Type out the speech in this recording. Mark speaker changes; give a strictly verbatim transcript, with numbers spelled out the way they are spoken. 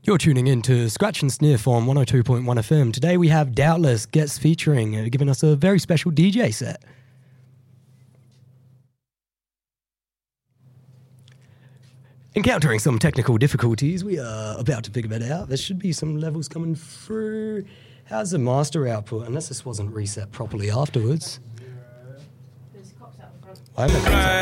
Speaker 1: You're tuning in to Scratch and Sniff on one oh two point one F M. Today we have Doubtless guest featuring, uh, giving us a very special D J set. Encountering some technical difficulties, we are about to figure that out. There should be some levels coming through. How's the master output? Unless this wasn't reset properly afterwards. I haven't